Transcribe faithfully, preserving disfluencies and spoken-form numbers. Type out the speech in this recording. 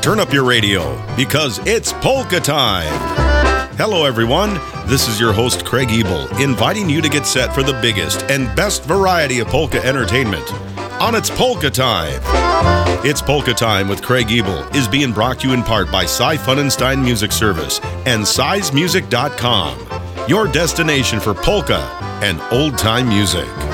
Turn up your radio because it's polka time. Hello, everyone. This is your host, Craig Ebel, inviting you to get set for the biggest and best variety of polka entertainment on It's Polka Time. It's Polka Time with Craig Ebel is being brought to you in part by Cy Funenstein Music Service and Cy's Music dot com, your destination for polka and old-time music.